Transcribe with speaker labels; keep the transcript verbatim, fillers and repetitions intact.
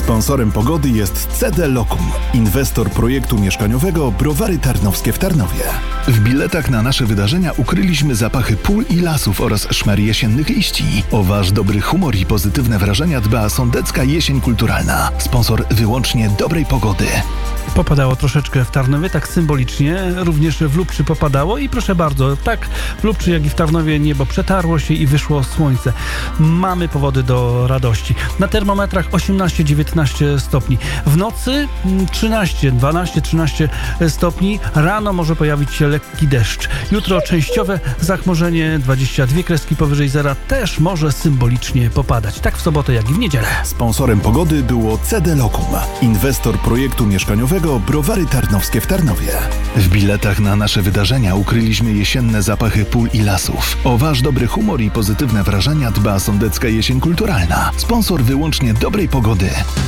Speaker 1: Sponsorem pogody jest C D Lokum, inwestor projektu mieszkaniowego Browary Tarnowskie w Tarnowie. W biletach na nasze wydarzenia ukryliśmy zapachy pól i lasów oraz szmer jesiennych liści. O wasz dobry humor i pozytywne wrażenia dba Sądecka Jesień Kulturalna. Sponsor wyłącznie dobrej pogody.
Speaker 2: Popadało troszeczkę w Tarnowie, tak symbolicznie, również w Lubczy popadało i proszę bardzo, tak w Lubczy jak i w Tarnowie niebo przetarło się i wyszło słońce. Mamy powody do radości. Na termometrach osiemnaście dziewiętnaście stopni. W nocy trzynaście, dwanaście, trzynaście stopni. Rano może pojawić się lekki deszcz. Jutro częściowe zachmurzenie, dwadzieścia dwie kreski powyżej zera, też może symbolicznie popadać. Tak w sobotę, jak i w niedzielę.
Speaker 1: Sponsorem pogody było C D Lokum, inwestor projektu mieszkaniowego Browary Tarnowskie w Tarnowie. W biletach na nasze wydarzenia ukryliśmy jesienne zapachy pól i lasów. O wasz dobry humor i pozytywne wrażenia dba Sądecka Jesień Kulturalna. Sponsor wyłącznie dobrej pogody.